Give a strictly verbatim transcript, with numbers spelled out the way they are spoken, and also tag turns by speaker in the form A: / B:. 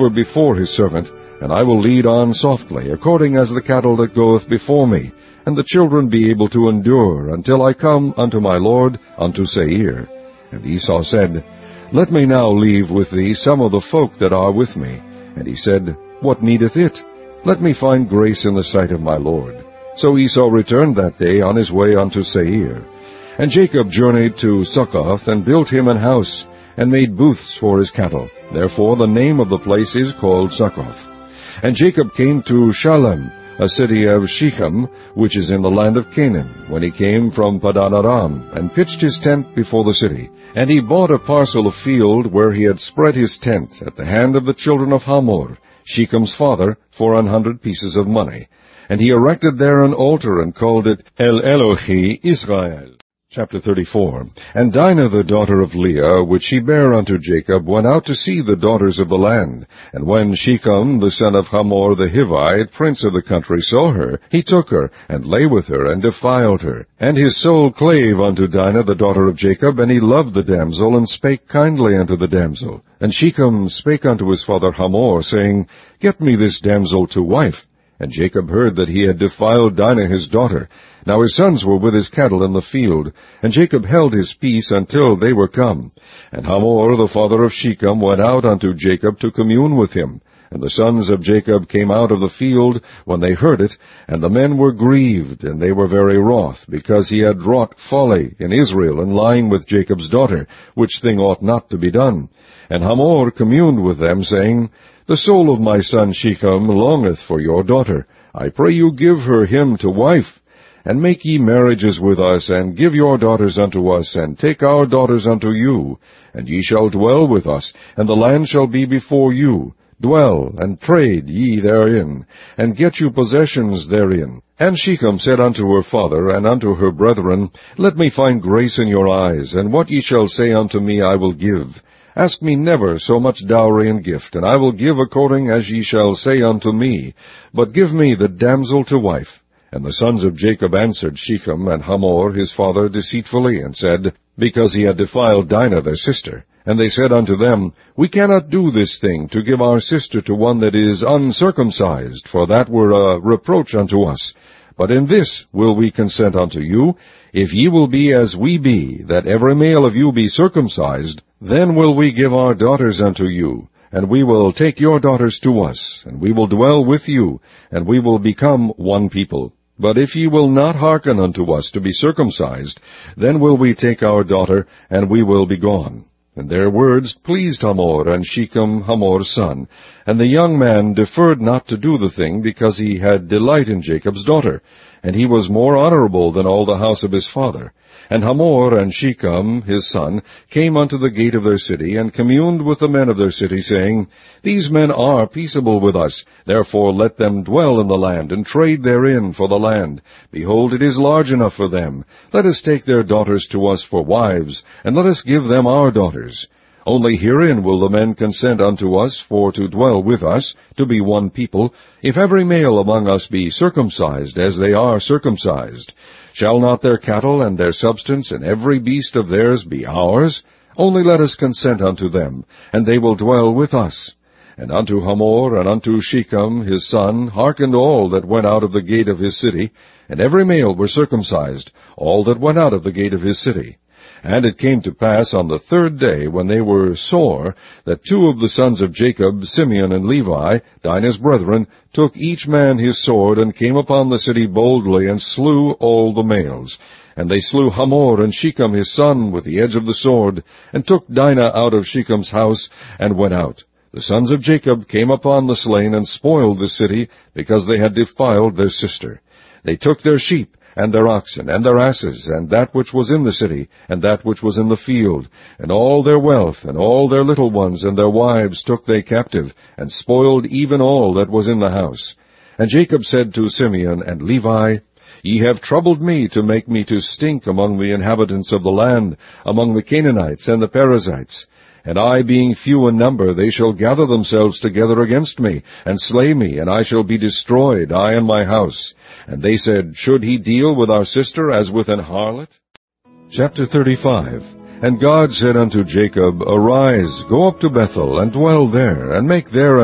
A: over before his servant, and I will lead on softly, according as the cattle that goeth before me, and the children be able to endure, until I come unto my lord, unto Seir. And Esau said, Let me now leave with thee some of the folk that are with me. And he said, What needeth it? Let me find grace in the sight of my lord. So Esau returned that day on his way unto Seir. And Jacob journeyed to Succoth, and built him an house, and made booths for his cattle. Therefore the name of the place is called Succoth. And Jacob came to Shalem, a city of Shechem, which is in the land of Canaan, when he came from Padan Aram, and pitched his tent before the city. And he bought a parcel of field where he had spread his tent at the hand of the children of Hamor, Shechem's father, for an hundred pieces of money. And he erected there an altar, and called it El Elohi Israel. Chapter thirty-four. And Dinah the daughter of Leah, which she bare unto Jacob, went out to see the daughters of the land. And when Shechem the son of Hamor the Hivite, prince of the country, saw her, he took her, and lay with her, and defiled her. And his soul clave unto Dinah the daughter of Jacob, and he loved the damsel, and spake kindly unto the damsel. And Shechem spake unto his father Hamor, saying, Get me this damsel to wife. And Jacob heard that he had defiled Dinah his daughter. Now his sons were with his cattle in the field, and Jacob held his peace until they were come. And Hamor the father of Shechem went out unto Jacob to commune with him. And the sons of Jacob came out of the field when they heard it, and the men were grieved, and they were very wroth, because he had wrought folly in Israel in lying with Jacob's daughter, which thing ought not to be done. And Hamor communed with them, saying, The soul of my son Shechem longeth for your daughter. I pray you give her him to wife. And make ye marriages with us, and give your daughters unto us, and take our daughters unto you. And ye shall dwell with us, and the land shall be before you. Dwell, and trade ye therein, and get you possessions therein. And Shechem said unto her father, and unto her brethren, Let me find grace in your eyes, and what ye shall say unto me I will give. Ask me never so much dowry and gift, and I will give according as ye shall say unto me. But give me the damsel to wife. And the sons of Jacob answered Shechem and Hamor his father deceitfully, and said, Because he had defiled Dinah their sister. And they said unto them, We cannot do this thing, to give our sister to one that is uncircumcised, for that were a reproach unto us. But in this will we consent unto you, if ye will be as we be, that every male of you be circumcised, then will we give our daughters unto you, and we will take your daughters to us, and we will dwell with you, and we will become one people. But if ye will not hearken unto us to be circumcised, then will we take our daughter, and we will be gone. And their words pleased Hamor and Shechem Hamor's son. And the young man deferred not to do the thing, because he had delight in Jacob's daughter, and he was more honorable than all the house of his father. And Hamor and Shechem his son came unto the gate of their city, and communed with the men of their city, saying, These men are peaceable with us, therefore let them dwell in the land, and trade therein for the land. Behold, it is large enough for them. Let us take their daughters to us for wives, and let us give them our daughters. Only herein will the men consent unto us for to dwell with us, to be one people, if every male among us be circumcised, as they are circumcised. Shall not their cattle and their substance and every beast of theirs be ours? Only let us consent unto them, and they will dwell with us. And unto Hamor and unto Shechem his son hearkened all that went out of the gate of his city, and every male were circumcised, all that went out of the gate of his city. And it came to pass on the third day, when they were sore, that two of the sons of Jacob, Simeon and Levi, Dinah's brethren, took each man his sword, and came upon the city boldly, and slew all the males. And they slew Hamor and Shechem his son with the edge of the sword, and took Dinah out of Shechem's house, and went out. The sons of Jacob came upon the slain, and spoiled the city, because they had defiled their sister. They took their sheep, and their oxen, and their asses, and that which was in the city, and that which was in the field, and all their wealth, and all their little ones, and their wives took they captive, and spoiled even all that was in the house. And Jacob said to Simeon and Levi, Ye have troubled me to make me to stink among the inhabitants of the land, among the Canaanites and the Perizzites. And I, being few in number, they shall gather themselves together against me, and slay me, and I shall be destroyed, I and my house. And they said, Should he deal with our sister as with an harlot? Chapter thirty-five. And God said unto Jacob, Arise, go up to Bethel, and dwell there, and make there